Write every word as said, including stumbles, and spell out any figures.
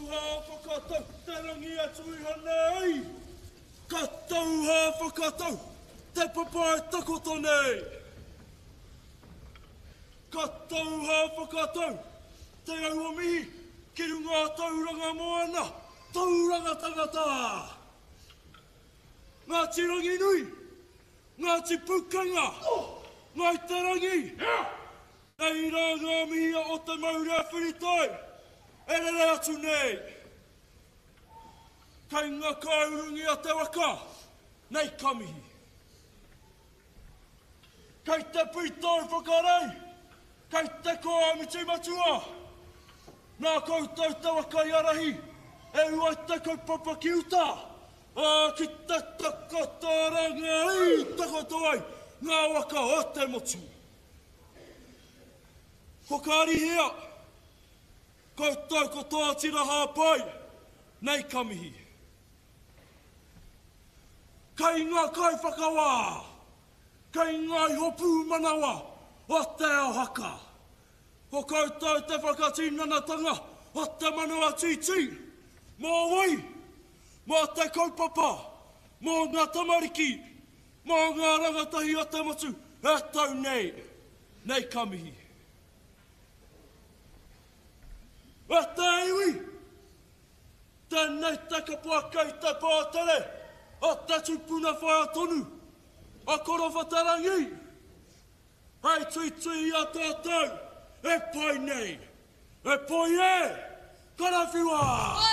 ha whakatau, te rangi atu i hanei. Ka tau ha whakatau, te papai takoto nei. Ka tau ha whakatau, te aua mihi, ki runga tauranga moana, tauranga tangata. Ngā tirangi nui, ngā tipukanga, ngā tarangi. Nei rā ngā mihia o te maurea whiritai, erere atu nei. Kei ngā kaurungi a te waka, nei kamihi. Kei te pitai whakarei, kei te koa miti matua. Nā koutou te waka i arahi, e uai te kaupapa ki uta. A ki te takataranga i takoto ai, ngā waka o te motu. Whakaari hea, koutou ko tātira hāpai, nei kamihi. Kei ngā kai whakawā, kei ngā hopu manawa o te ao haka. Ko koutou te whakatinanatanga o te manawa titi, mō wai, mō te kaupapa, mō ngā tamariki, mō ngā rangatahi o te motu, e tau nei, nei kamihi. E te iwi, tēnei te kapua kei te pātere, o te tupuna whaia tonu, a korowha tarangi. Hei tui tui a tātou, e pai nei, e pai e, karawhiwa!